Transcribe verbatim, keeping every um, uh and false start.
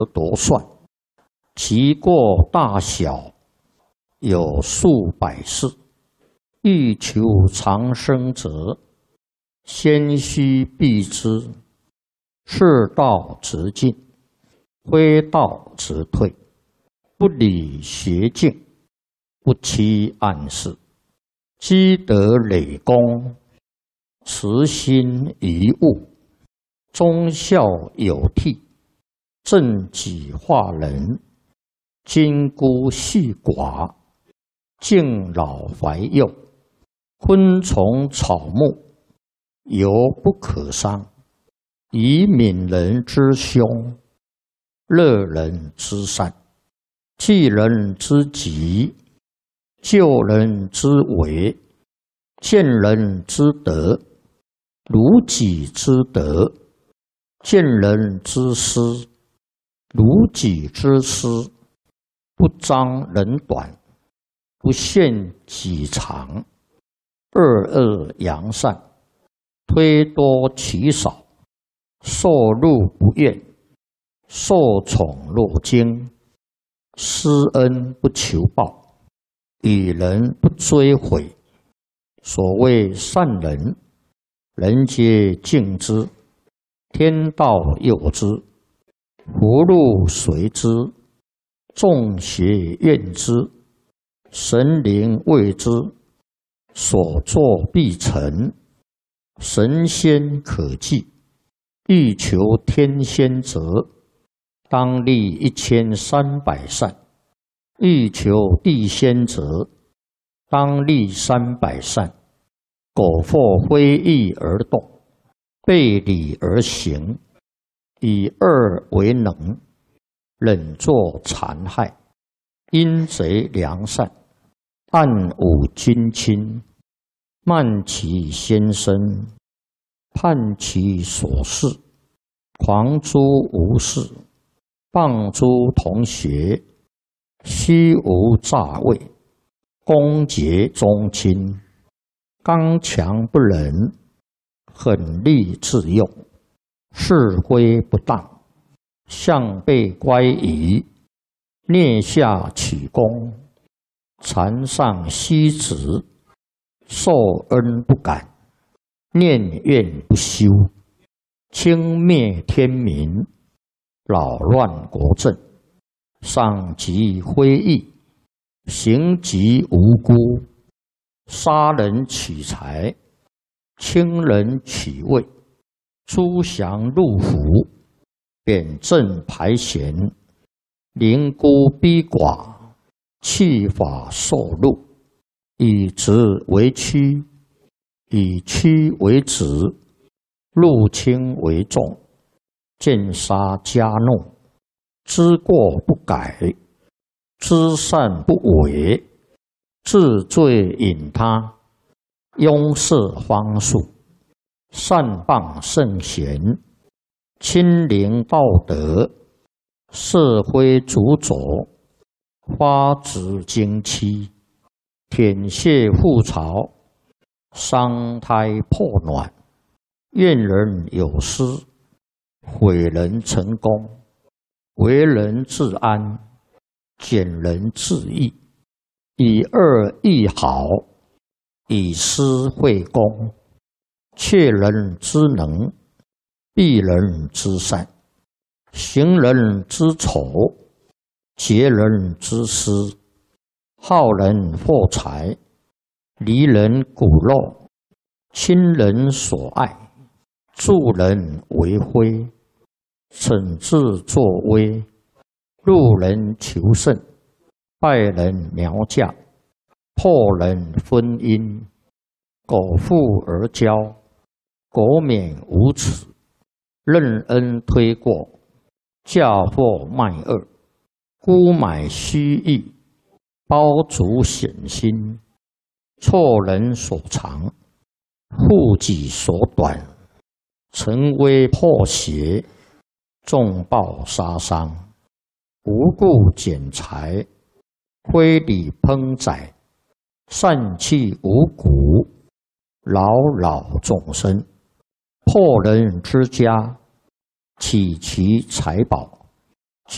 夺算，其过大小有数百世。欲求长生者，先须避之。是道直进，非道直退。不理邪径，不欺暗室。积德累功，慈心遗物。忠孝有悌，正己化人。金孤细寡，敬老怀幼。昆虫草木，犹不可伤。以悯人之凶，乐人之善。济人之急，救人之危。见人之德，如己之德。见人之失，如己之失。不彰人短，不限己长。恶恶扬善，推多其少。受禄不怨，受宠若惊。施恩不求报，与人不追悔。所谓善人，人皆敬之，天道佑之，福禄随之，众邪怨之，神灵畏之。所作必成，神仙可祭。欲求天仙者，当立一千三百善；欲求地仙者，当立三百善。苟或非义而动，背礼而行，以恶为能，忍作残害，阴贼良善。暗侮君亲，慢其先生，叛其所事，狂诸无事，谤诸同学，虚无诈伪，攻讦宗亲，刚强不仁，狠戾自用，是非不当，向背乖疑，蹑下取功，禅上虚职，受恩不感，念怨不休，轻蔑天民，扰乱国政，伤及非义，行及无辜，杀人取财，轻人取位，诸降入府，贬正排贤，凌孤逼寡，弃法受禄，以直为曲，以曲为直，入轻为重，见杀加怒，知过不改，知善不为，治罪引他，庸事方术，善谤圣贤，亲临道德，是非主佐，花枝经期，舔血覆巢，伤胎破卵，怨人有失，毁人成功，为人自安，减人自益，以恶易好，以私会公，窃人之能，避人之善，行人之丑，劫人之私，好人获财，离人骨肉，亲人所爱，助人为非，惩治作威，入人求胜，败人苗嫁，破人婚姻，苟富而骄，苟免无耻，任恩推过，嫁祸卖恶，沽买虚意，包足险心，错人所长，护己所短，成威破邪，重暴杀伤，无故减财，非礼烹宰，散弃五谷，扰扰众生，破人之家，起其财宝，